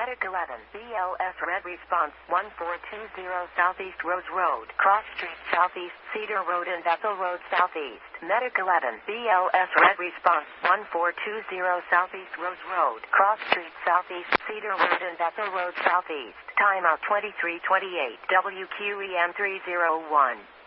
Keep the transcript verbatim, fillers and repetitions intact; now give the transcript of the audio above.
Medic eleven, B L S Red Response, one four two zero Southeast Rose Road, Cross Street Southeast, Cedar Road and Bethel Road Southeast. Medic eleven, B L S Red Response, one four two zero Southeast Rose Road, Cross Street Southeast, Cedar Road and Bethel Road Southeast. Timeout twenty-three twenty-eight, W Q E M three oh one.